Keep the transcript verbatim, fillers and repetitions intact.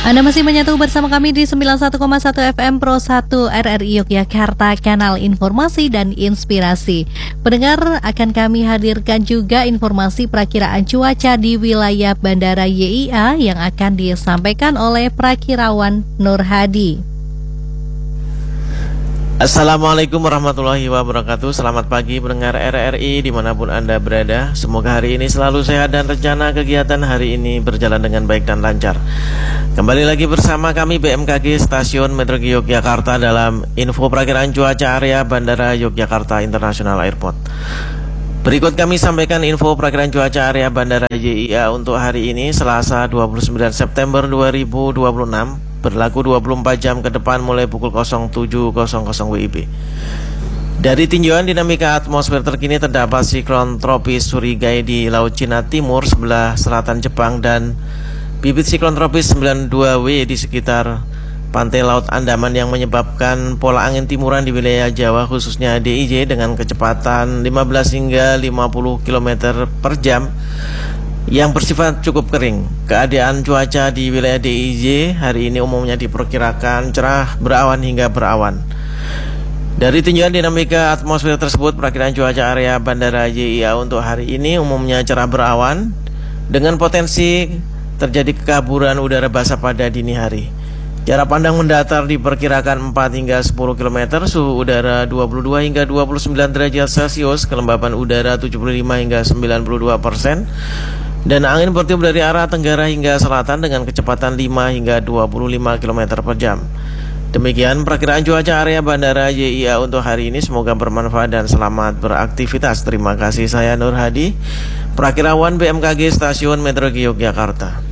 Anda masih menyatu bersama kami di sembilan puluh satu koma satu F M Pro satu R R I Yogyakarta, kanal informasi dan inspirasi. Pendengar, akan kami hadirkan juga informasi perakiraan cuaca di wilayah Bandara Y I A yang akan disampaikan oleh Prakirawan Nur Hadi. Assalamualaikum warahmatullahi wabarakatuh. Selamat pagi pendengar R R I dimanapun Anda berada. Semoga hari ini selalu sehat dan rencana kegiatan hari ini berjalan dengan baik dan lancar. Kembali lagi bersama kami B M K G Stasiun Meteorologi Yogyakarta dalam info perakiraan cuaca area Bandara Yogyakarta International Airport. Berikut kami sampaikan info perakiraan cuaca area Bandara Y I A untuk hari ini Selasa dua puluh sembilan September dua ribu dua puluh enam, berlaku dua puluh empat jam ke depan mulai pukul nol tujuh nol nol W I B. Dari tinjauan dinamika atmosfer terkini terdapat siklon tropis Surigai di Laut Cina Timur sebelah selatan Jepang dan bibit siklon tropis sembilan puluh dua W di sekitar pantai Laut Andaman yang menyebabkan pola angin timuran di wilayah Jawa khususnya D I J dengan kecepatan lima belas hingga lima puluh kilometer per jam yang bersifat cukup kering. Keadaan cuaca di wilayah D I J hari ini umumnya diperkirakan cerah, berawan hingga berawan. Dari tinjauan dinamika atmosfer tersebut, perakiraan cuaca area Bandara Y I A untuk hari ini umumnya cerah berawan dengan potensi terjadi kekaburan udara basah pada dini hari. Jarak pandang mendatar diperkirakan empat hingga sepuluh kilometer, suhu udara dua puluh dua hingga dua puluh sembilan derajat Celcius, kelembapan udara tujuh puluh lima hingga sembilan puluh dua persen. Dan angin bertiup dari arah tenggara hingga selatan dengan kecepatan lima hingga dua puluh lima kilometer per jam. Demikian perakiraan cuaca area Bandara Y I A untuk hari ini. Semoga bermanfaat dan selamat beraktivitas. Terima kasih, saya Nur Hadi, Prakirawan B M K G Stasiun Meteorologi Yogyakarta.